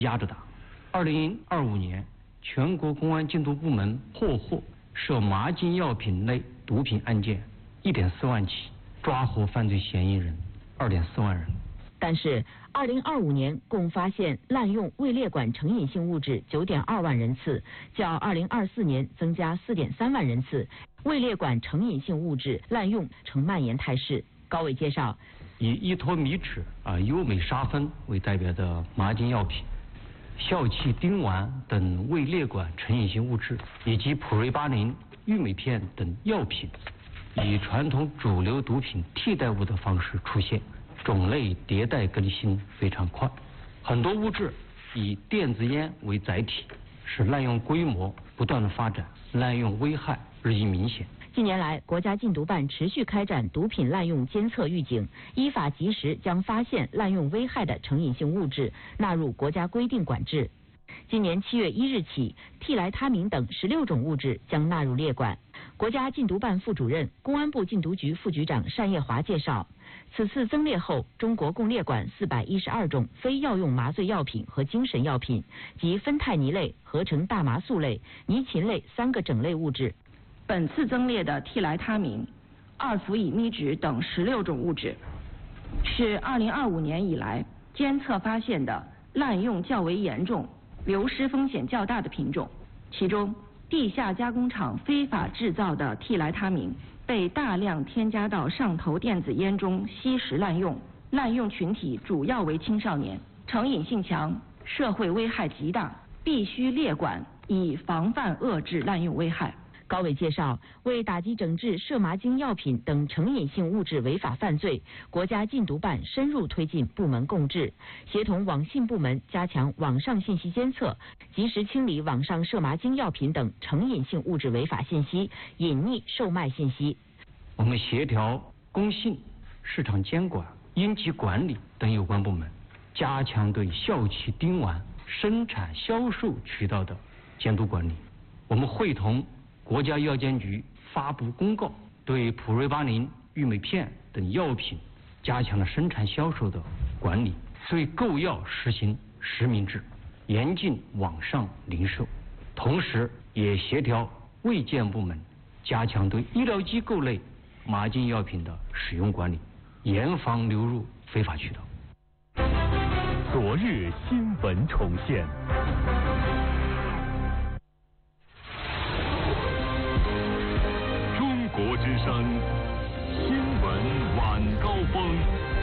压着打。2025年，全国公安禁毒部门破获涉麻禁药品类毒品案件1.4万起，抓获犯罪嫌疑人2.4万人。 但是，2025年共发现滥用未列管成瘾性物质9.2万人次，较2024年增加4.3万人次，未列管成瘾性物质滥用呈蔓延态势。高伟介绍， 以依托米酯、优美沙芬为代表的麻禁药品、笑气丁烷等未列管成瘾性物质，以及普瑞巴林、玉美片等药品，以传统主流毒品替代物的方式出现。种类迭代更新非常快，很多物质以电子烟为载体，使滥用规模不断的发展，滥用危害日益明显。 近年来，国家禁毒办持续开展毒品滥用监测预警，依法及时将发现滥用危害的成瘾性物质纳入国家规定管制。今年7月1日起，替来他明等16种物质将纳入列管。国家禁毒办副主任、公安部禁毒局副局长单叶华介绍，此次增列后，中国共列管412种非药用麻醉药品和精神药品及芬太尼类、合成大麻素类、尼嗪类3个整类物质。 本次增列的替来他明、2氟乙醚酯等16种物质，是2025年以来监测发现的滥用较为严重、流失风险较大的品种。其中，地下加工厂非法制造的替来他明被大量添加到上头电子烟中吸食滥用，滥用群体主要为青少年，成瘾性强，社会危害极大，必须列管，以防范遏制滥用危害。 高伟介绍，为打击整治涉麻精药品等成瘾性物质违法犯罪，国家禁毒办深入推进部门共治，协同网信部门加强网上信息监测，及时清理网上涉麻精药品等成瘾性物质违法信息、隐匿售卖信息。 我们协调工信、市场监管、应急管理等有关部门，加强对笑气丁烷生产销售渠道的监督管理。我们会同国家药监局发布公告，对普瑞巴林、玉美片等药品加强了生产销售的管理，对购药实行实名制，严禁网上零售。同时，也协调卫健部门加强对医疗机构类麻禁药品的使用管理，严防流入非法渠道。 昨日新闻重现。国之声新闻晚高峰。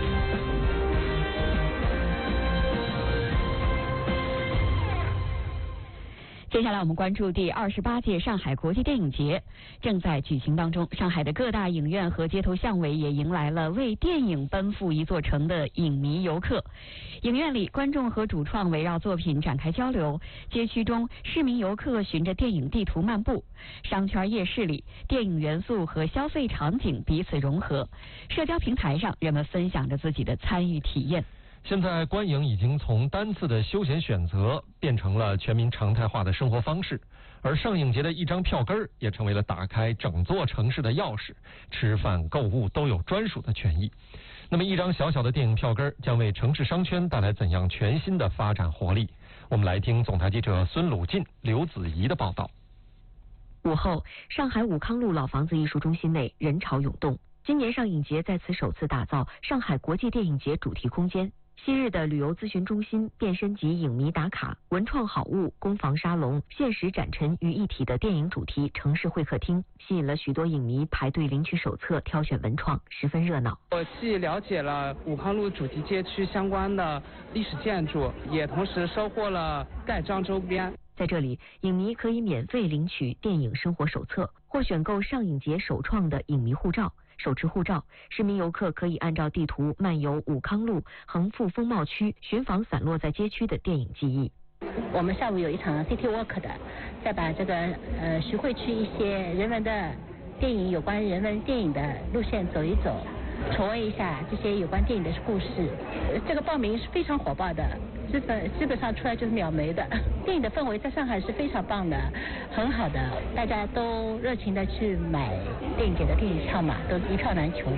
接下来我们关注第28届上海国际电影节正在举行当中，上海的各大影院和街头巷尾也迎来了为电影奔赴一座城的影迷游客。影院里，观众和主创围绕作品展开交流；街区中，市民游客循着电影地图漫步；商圈夜市里，电影元素和消费场景彼此融合；社交平台上，人们分享着自己的参与体验。 现在观影已经从单次的休闲选择变成了全民常态化的生活方式，而上影节的一张票根也成为了打开整座城市的钥匙，吃饭购物都有专属的权益。那么一张小小的电影票根将为城市商圈带来怎样全新的发展活力？我们来听总台记者孙鲁进、刘子怡的报道。 午后，上海武康路老房子艺术中心内人潮涌动。今年上影节在此首次打造上海国际电影节主题空间。昔日的旅游咨询中心变身及影迷打卡、文创好物、工坊沙龙、现实展陈于一体的电影主题城市会客厅，吸引了许多影迷排队领取手册、挑选文创，十分热闹。 我既了解了武康路主题街区相关的历史建筑，也同时收获了盖章周边。 在这里，影迷可以免费领取电影生活手册，或选购上影节首创的影迷护照。手持护照，市民游客可以按照地图漫游武康路、横幅风貌区，寻访散落在街区的电影记忆。 我们下午有一场 City Walk 的，再把这个徐汇区一些人文的电影有关人文电影的路线走一走，重温一下这些有关电影的故事。这个报名是非常火爆的，基本上出来就是秒没的。电影的氛围在上海是非常棒的，很好的，大家都热情的去买电影节的电影票嘛，都一票难求。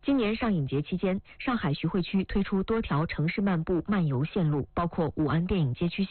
今年上影节期间，上海徐汇区推出多条城市漫步漫游线路，包括武安电影街区